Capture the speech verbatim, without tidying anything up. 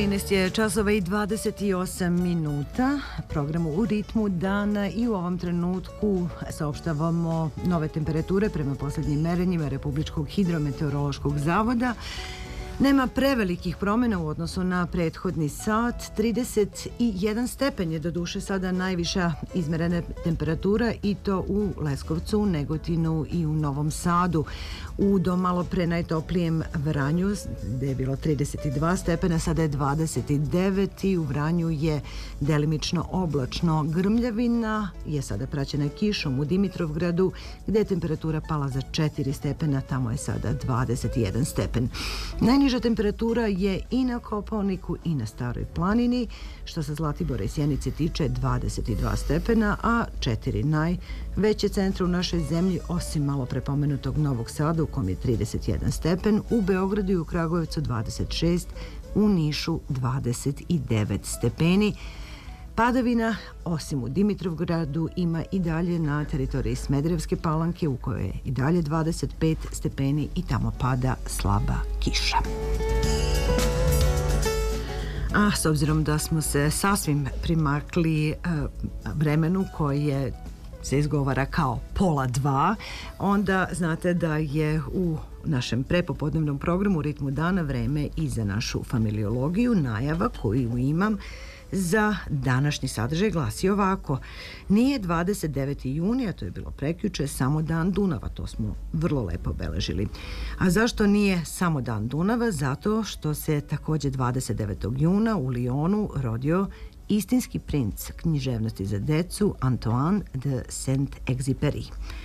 trinaest je časova i dvadeset osam minuta, programu U ritmu dana i u ovom trenutku saopštavamo nove temperature prema posljednjim merenjima Republičkog hidrometeorološkog zavoda. Nema prevelikih promjena u odnosu na prethodni sat. trideset jedan stepen je doduše sada najviša izmerena temperatura i to u Leskovcu, Negotinu i u Novom Sadu. U do malo pre najtoplijem Vranju, gde je bilo trideset dva stepena, sada je dvadeset devet i u Vranju je delimično oblačno. Grmljavina je sada praćena kišom u Dimitrovgradu, gde je temperatura pala za četiri stepena, tamo je sada dvadeset jedan stepen. Najniža temperatura je i na Kopaoniku i na Staroj planini, što se Zlatibora i Sjenice tiče dvadeset dva stepena, a četiri najveće centre u našoj zemlji, osim malo prepomenutog Novog Sada, u kom je trideset jedan stepen, u Beogradu i u Kragujevcu dvadeset šest, u Nišu dvadeset devet stepeni. Padavina, osim u Dimitrovgradu, ima i dalje na teritoriji Smederevske Palanke, u kojoj je i dalje dvadeset pet stepeni i tamo pada slaba kiša. A s obzirom da smo se sasvim primakli vremenu koje se izgovara kao pola dva, onda znate da je u našem prepopodnevnom programu U ritmu dana vreme i za našu familiologiju. Najava koju imam za današnji sadržaj glasi ovako: nije dvadeset deveti juni, a to je bilo prekjuče, samo dan Dunava. To smo vrlo lepo obeležili. A zašto nije samo dan Dunava? Zato što se također dvadeset devetog juna u Lyonu rodio istinski princ književnosti za decu Antoine de Saint-Exupéry.